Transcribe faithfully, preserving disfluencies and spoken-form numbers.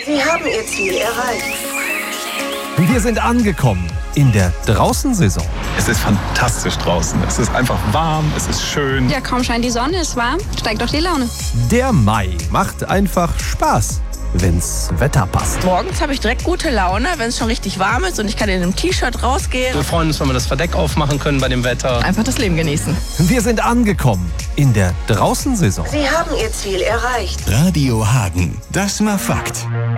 Sie haben Ihr Ziel erreicht. Wir sind angekommen in der Draußensaison. Es ist fantastisch draußen. Es ist einfach warm, es ist schön. Ja, kaum scheint die Sonne, ist warm, steigt doch die Laune. Der Mai macht einfach Spaß, wenn's Wetter passt. Morgens habe ich direkt gute Laune, wenn es schon richtig warm ist und ich kann in einem T-Shirt rausgehen. Wir freuen uns, wenn wir das Verdeck aufmachen können bei dem Wetter. Einfach das Leben genießen. Wir sind angekommen in der Draußensaison. Sie haben Ihr Ziel erreicht. Radio Hagen, das war Fakt.